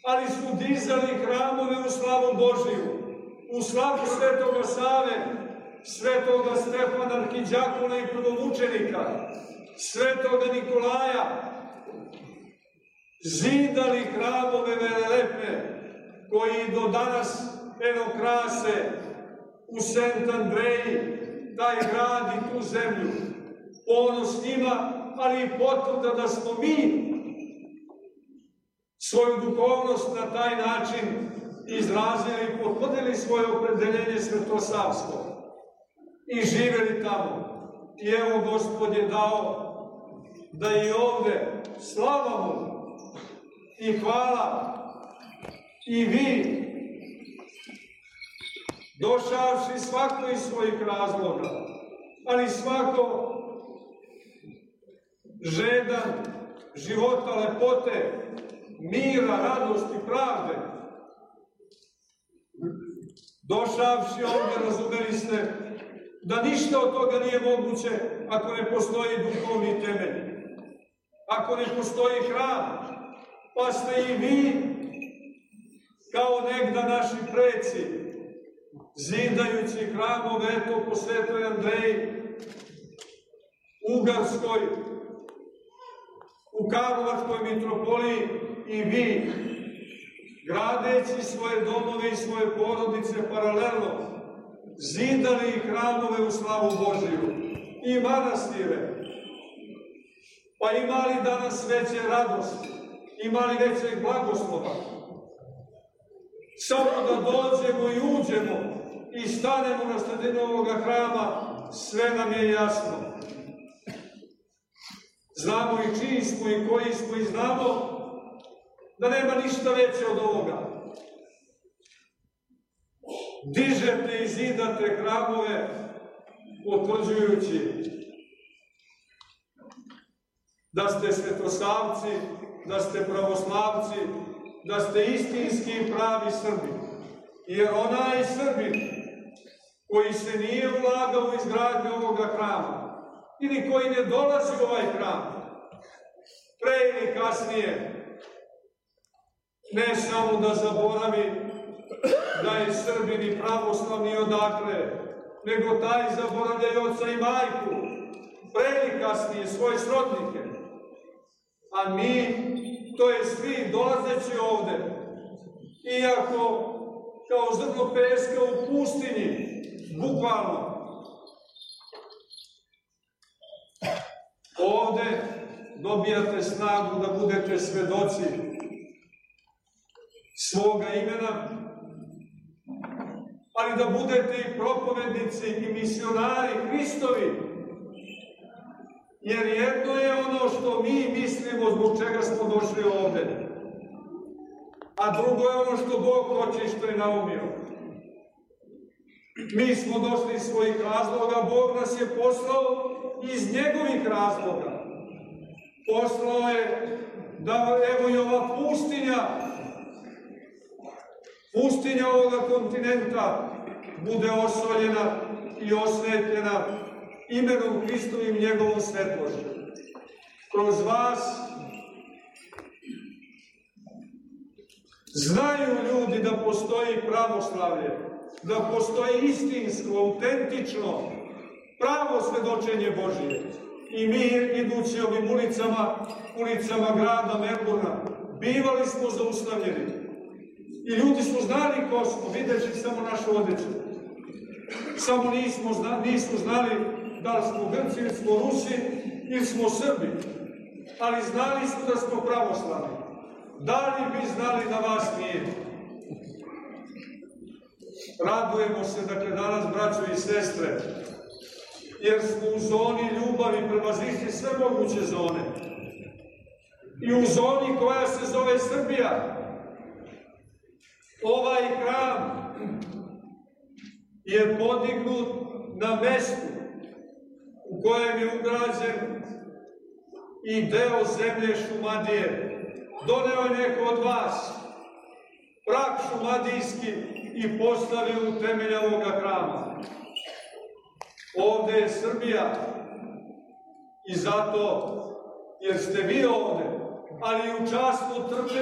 ali su dizali hramove u slavu Božiju, u slavu Svetoga Save, Svetoga Stefana Arhidjakona i prvomučenika, Svetoga Nikolaja, zidali hramove velelepne, koji do danas krase u Sent Andreji, taj grad i tu zemlju. Ponos njima, ali i potvrda da smo mi svoju duhovnost na taj način izrazili i potvrdili svoje opredeljenje svetosavsko i živeli tamo. I evo Gospod je dao da i ovde slava mu i hvala i vi, došavši svako iz svojih razloga, ali svako žedan života, lepote, mira, radosti, pravde. Došavši ovdje, razumeli ste da ništa od toga nije moguće ako ne postoji duhovni temelj, ako ne postoji hram, pa ste i vi, kao negda naši preci, zidajući hramove, eto po Svetoj Andreji, Ugarskoj, u Karlovačkoj mitropoliji, i vi, gradeći svoje domove i svoje porodice paralelno, zidali hramove u slavu Božiju i manastire. Pa imali danas veće radosti, imali većeg blagoslova. Samo da dođemo i uđemo i stanemo na sredinu ovoga hrama, sve nam je jasno. Znamo i čiji smo i koji smo i znamo da nema ništa veće od ovoga. Dižete i zidate hramove potvrđujući da ste svetosavci, da ste pravoslavci, da ste istinski i pravi Srbi. Jer onaj Srbin koji se nije ulagao u izgradnju ovoga hrama ili koji ne dolazi u ovaj hram, pre ili kasnije, ne samo da zaboravi da je Srbin i pravoslavni odakle, nego taj zaboravlja i oca i majku, pre ili kasnije svoje srodnike. A mi, to je svi dolazeći ovde, iako kao zrno peska u pustinji, bukvalno, ovde dobijate snagu da budete svedoci svoga imena, ali da budete i propovednici i misionari Hristovi, jer jedno je ono što mi mislimo zbog čega smo došli ovde, a drugo je ono što Bog hoće i što je naumio. Mi smo došli iz svojih razloga, Bog nas je poslao iz njegovih razloga. Poslao je da, evo i ova pustinja ovoga kontinenta bude osoljena i osvetljena imenom Hristovim njegovom svetlošću. Kroz vas znaju ljudi da postoji pravoslavlje, da postoji istinsko, autentično, pravo svedočenje Božije. I mi, idući ovim ulicama grada Melbourna, bivali smo zaustavljeni. I ljudi su znali ko smo, videći samo našu odeću. Samo nismo znali da li smo Grci ili smo Rusi ili smo Srbi. Ali znali smo da smo pravoslavni. Da li bi znali da vas nije? Radujemo se, dakle, danas, braćo i sestre, jer smo u zoni ljubavi prevazišli sve moguće zone. I u zoni koja se zove Srbija, ovaj hram je podignut na mestu u kojem je ugrađen i deo zemlje Šumadije. Doneo je neko od vas prah šumadijski i postavio u temelje ovoga hrama. Ovde je Srbija i zato, jer ste vi ovde, ali i u časnu trpljenju